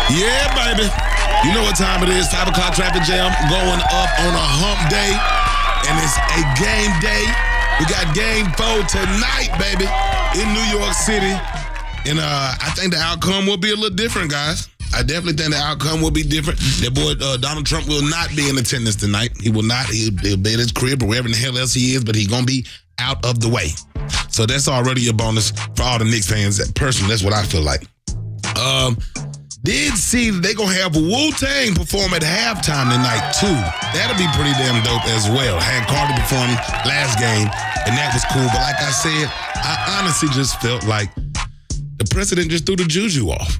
Yeah, baby. You know what time it is. 5 o'clock traffic jam going up on a hump day. And it's a game day. We got game 4 tonight, baby, in New York City. And I think the outcome will be a little different, guys. I definitely think the outcome will be different. That boy, Donald Trump, will not be in attendance tonight. He will not. He'll be at his crib or wherever in the hell else he is, but he's going to be out of the way. So that's already a bonus for all the Knicks fans. Personally, that's what I feel like. Did see that they going to have Wu-Tang perform at halftime tonight, too. That'll be pretty damn dope as well. Had Carter perform last game, and that was cool. But like I said, I honestly just felt like the president just threw the juju off.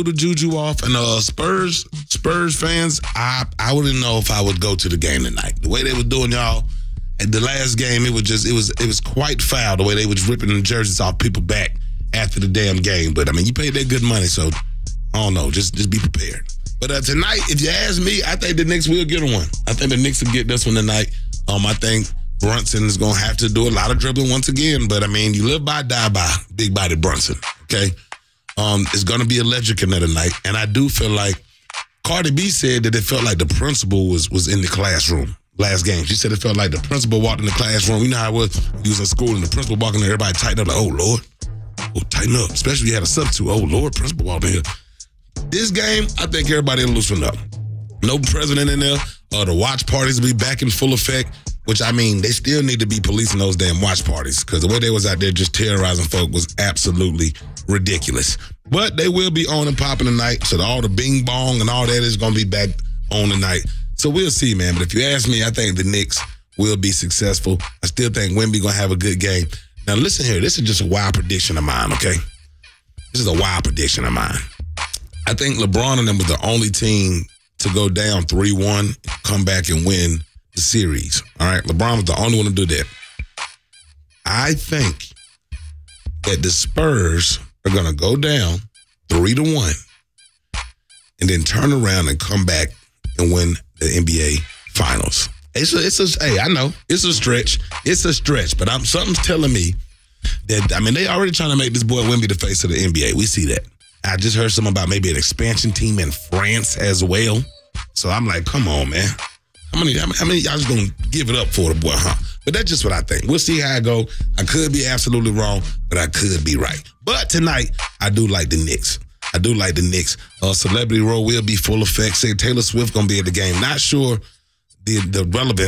And Spurs fans, I wouldn't know if I would go to the game tonight. The way they were doing, y'all, at the last game, it was quite foul, the way they was ripping the jerseys off people back after the damn game. But, I mean, you paid that good money, so I don't know. Just be prepared. But tonight, if you ask me, I think the Knicks will get one. I think the Knicks will get this one tonight. I think Brunson is going to have to do a lot of dribbling once again. But, I mean, you live by, die by, big-body Brunson, okay? It's going to be electric in there tonight. And I do feel like Cardi B said that it felt like the principal was in the classroom last game. She said it felt like the principal walked in the classroom. You know how it was? He was in school and the principal walking there, everybody tightened up like, oh, Lord. Oh, tighten up. Especially if you had a substitute. Oh, Lord, principal walked in here. This game, I think everybody will loosen up. No president in there. The watch parties will be back in full effect, which, I mean, they still need to be policing those damn watch parties because the way they was out there just terrorizing folk was absolutely ridiculous. But they will be on and popping tonight, so all the bing bong and all that is going to be back on tonight. So we'll see, man. But if you ask me, I think the Knicks will be successful. I still think Wemby going to have a good game. Now, listen here. This is just a wild prediction of mine, okay? This is a wild prediction of mine. I think LeBron and them was the only team to go down 3-1, come back and win the series. All right? LeBron was the only one to do that. I think that the Spurs are going to go down 3-1 and then turn around and come back and win the NBA Finals. Hey, I know, it's a stretch. But something's telling me that, I mean, they already trying to make this boy Wemby the face of the NBA. We see that. I just heard something about maybe an expansion team in France as well. So I'm like, come on, man. How many y'all just gonna give it up for the boy, huh? But that's just what I think. We'll see how it go. I could be absolutely wrong, but I could be right. But tonight, I do like the Knicks. Celebrity Row will be full effect. Say Taylor Swift gonna be at the game. Not sure the relevance